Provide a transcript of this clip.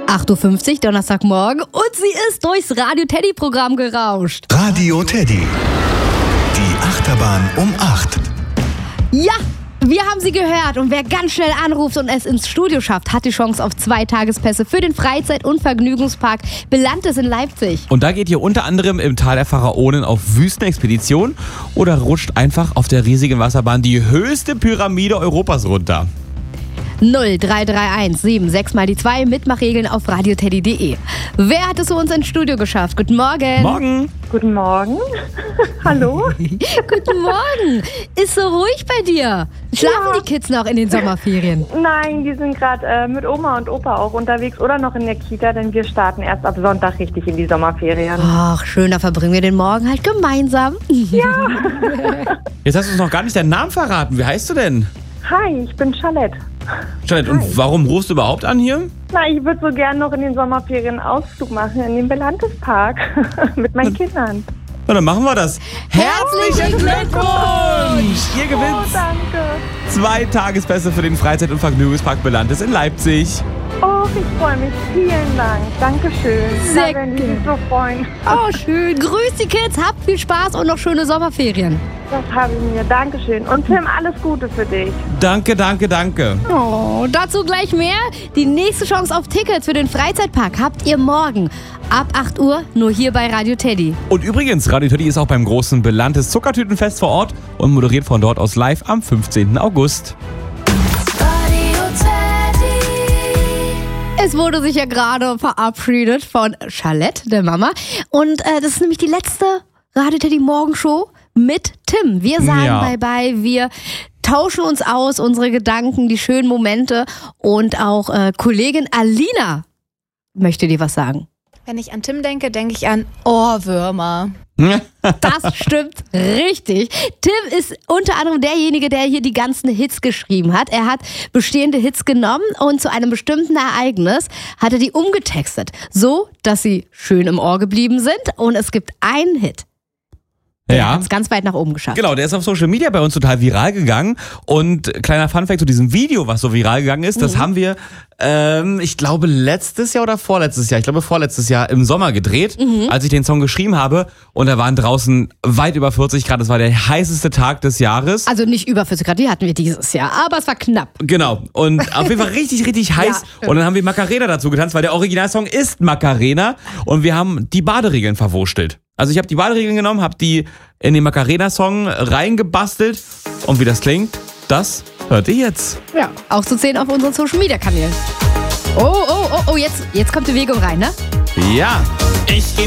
8.50 Uhr, Donnerstagmorgen, und sie ist durchs Radio Teddy-Programm gerauscht. Radio Teddy. Die Achterbahn um 8. Ja, wir haben sie gehört, und wer ganz schnell anruft und es ins Studio schafft, hat die Chance auf 2 Tagespässe für den Freizeit- und Vergnügungspark Belantes in Leipzig. Und da geht ihr unter anderem im Tal der Pharaonen auf Wüstenexpedition oder rutscht einfach auf der riesigen Wasserbahn die höchste Pyramide Europas runter. 0331 76 mal die 2, Mitmachregeln auf radioteddy.de. Wer hat es zu uns ins Studio geschafft? Guten Morgen. Morgen. Guten Morgen. Hallo. Guten Morgen. Ist so ruhig bei dir? Schlafen die Kids noch in den Sommerferien? Nein, die sind gerade mit Oma und Opa auch unterwegs oder noch in der Kita, denn wir starten erst ab Sonntag richtig in die Sommerferien. Ach, schön, da verbringen wir den Morgen halt gemeinsam. Ja. Jetzt hast du uns noch gar nicht deinen Namen verraten. Wie heißt du denn? Hi, ich bin Charlotte. Charlotte, und warum rufst du überhaupt an hier? Na, ich würde so gern noch in den Sommerferien einen Ausflug machen in den Belantes-Park mit meinen Kindern. Na, dann machen wir das. Herzlichen Glückwunsch! Ihr gewinnt Oh, danke. 2 Tagespässe für den Freizeit- und Vergnügungspark Belantes in Leipzig. Oh, ich freue mich. Vielen Dank. Dankeschön. Sehr Da werden die sich so freuen. Oh, schön. Grüß die Kids, habt viel Spaß und noch schöne Sommerferien. Das habe ich mir. Dankeschön. Und Tim, alles Gute für dich. Danke, danke, danke. Oh, dazu gleich mehr. Die nächste Chance auf Tickets für den Freizeitpark habt ihr morgen ab 8 Uhr nur hier bei Radio Teddy. Und übrigens, Radio Teddy ist auch beim großen Belantes Zuckertütenfest vor Ort und moderiert von dort aus live am 15. August. Es wurde sich ja gerade verabschiedet von Charlotte, der Mama. Und das ist nämlich die letzte Radio Teddy Morgenshow mit Tim. Wir sagen Bye-bye, wir tauschen uns aus, unsere Gedanken, die schönen Momente. Und auch Kollegin Alina möchte dir was sagen. Wenn ich an Tim denke, denke ich an Ohrwürmer. Das stimmt richtig. Tim ist unter anderem derjenige, der hier die ganzen Hits geschrieben hat. Er hat bestehende Hits genommen und zu einem bestimmten Ereignis hat er die umgetextet. So, dass sie schön im Ohr geblieben sind. Und es gibt einen Hit. Der hat es ganz weit nach oben geschafft. Genau, der ist auf Social Media bei uns total viral gegangen. Und kleiner Funfact zu diesem Video, was so viral gegangen ist, das haben wir, ich glaube, letztes Jahr oder vorletztes Jahr, ich glaube vorletztes Jahr im Sommer gedreht, als ich den Song geschrieben habe. Und da waren draußen weit über 40 Grad. Das war der heißeste Tag des Jahres. Also nicht über 40 Grad, die hatten wir dieses Jahr, aber es war knapp. Genau, und auf jeden Fall richtig, richtig heiß. Ja, und dann haben wir Macarena dazu getanzt, weil der Originalsong ist Macarena. Und wir haben die Baderegeln verwurstelt. Also ich habe die Baderegeln genommen, habe die in den Macarena-Song reingebastelt. Und wie das klingt, das hört ihr jetzt. Ja, auch zu sehen auf unseren Social-Media-Kanälen. Oh, jetzt kommt Bewegung rein, ne? Ja. Ich geh